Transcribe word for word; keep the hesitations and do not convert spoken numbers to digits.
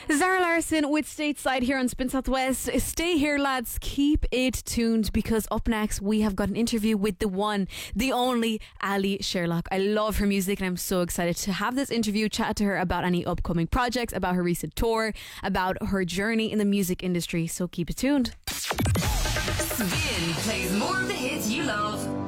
Zara Larson with Stateside here on Spin Southwest. Stay here, lads. Keep it tuned because up next we have got an interview with the one, the only Ali Sherlock. I love her music and I'm so excited to have this interview, chat to her about any upcoming projects, about her recent tour, about her journey in the music industry. So keep it tuned. Spin plays more of the hits you love.